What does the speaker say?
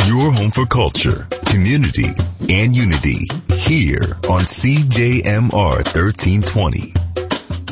Your home for culture, community, and unity here on CJMR 1320.